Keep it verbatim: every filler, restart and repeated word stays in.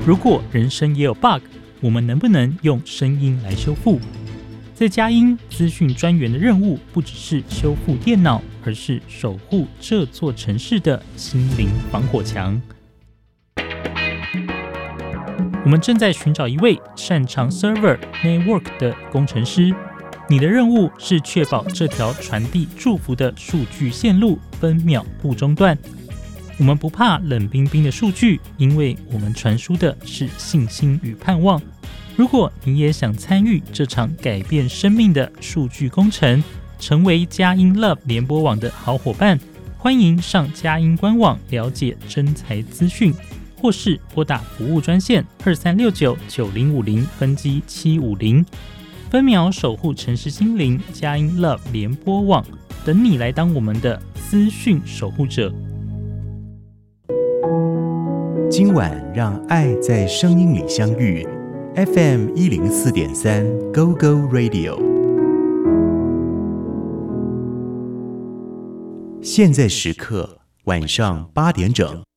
如果人生也有 bug， 我们能不能用声音来修复？在佳音资讯专员的任务，不只是修复电脑，而是守护这座城市的心灵防火墙。我们正在寻找一位擅长 server network 的工程师。你的任务是确保这条传递祝福的数据线路分秒不中断。我们不怕冷冰冰的数据，因为我们传输的是信心与盼望。如果你也想参与这场改变生命的数据工程，成为佳音 Love 联播网的好伙伴，欢迎上佳音官网了解征才资讯，或是拨打服务专线二三六九九零五零分机七五零，分秒守护城市心灵，佳音 Love 联播网等你来当我们的资讯守护者。 今晚让爱在声音里相遇 ，F M 一零四点三 Go Go Radio。现在时刻晚上八点整。